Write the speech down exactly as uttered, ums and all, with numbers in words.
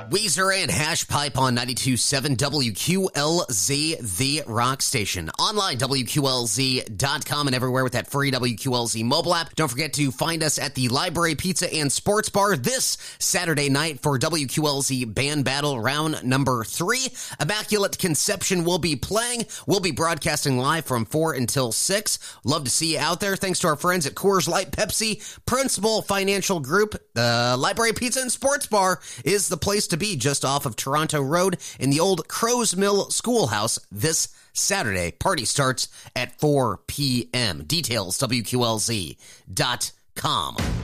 Weezer and Hash Pipe on ninety-two point seven W Q L Z, the rock station. Online, W Q L Z dot com and everywhere with that free W Q L Z mobile app. Don't forget to find us at the Library Pizza and Sports Bar this Saturday night for W Q L Z Band Battle round number three. Immaculate Conception will be playing. We'll be broadcasting live from four until six. Love to see you out there. Thanks to our friends at Coors Light Pepsi, Principal Financial Group. The Library Pizza and Sports Bar is the place to be just off of Toronto Road in the old Crow's Mill Schoolhouse this Saturday. Party starts at four p.m. Details, W Q L Z dot com.